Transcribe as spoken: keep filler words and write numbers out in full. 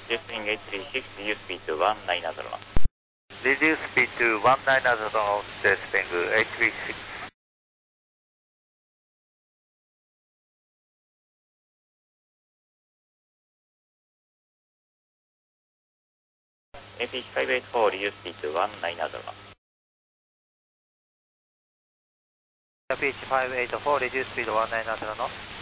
Jetwing eight three six, reduce speed to one nine knot. Reduce speed to one nine knot of Jetwing eight three six. A P H five eight four, reduce speed to one nine knot. A P H five eight four, reduce speed one nine knot.